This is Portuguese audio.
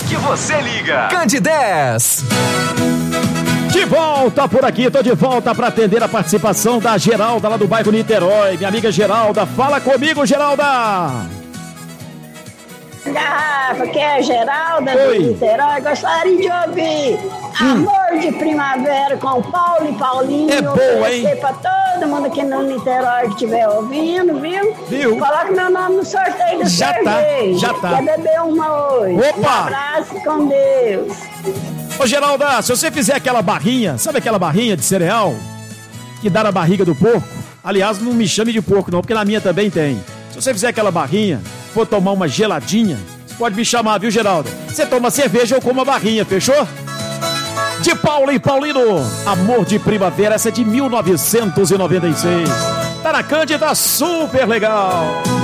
que você liga. Candidez. De volta por aqui, tô de volta para atender a participação da Geralda lá do bairro Niterói. Minha amiga Geralda, fala comigo, Geralda. Garrafa, que é Geralda do Niterói, gostaria de ouvir Amor de Primavera com Paulo e Paulinho. É boa, hein? Pra todo mundo aqui no Niterói que estiver ouvindo, viu? Coloca meu nome no sorteio do cerveja. Já tá. Quer beber uma hoje? Opa! Um abraço com Deus. Ô Geralda, se você fizer aquela barrinha, sabe aquela barrinha de cereal que dá na barriga do porco? Aliás, não me chame de porco não, porque na minha também tem. Se você fizer aquela barrinha, for tomar uma geladinha, você pode me chamar, viu, Geralda? Você toma cerveja ou come a barrinha, fechou? De Paulo e Paulino, Amor de Primavera, essa é de 1996. Tá na Cândida, super legal.